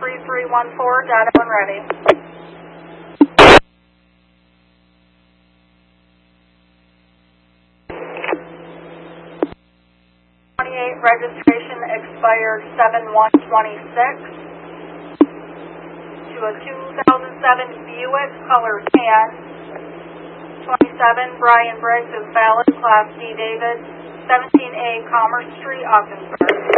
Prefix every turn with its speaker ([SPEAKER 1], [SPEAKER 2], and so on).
[SPEAKER 1] 3314, data when ready. 28 registration expired 7/1/26 to a 2007 Buick color tan. 27 Brian Briggs is valid, Class D David, 17A Commerce Street, Ogdensburg.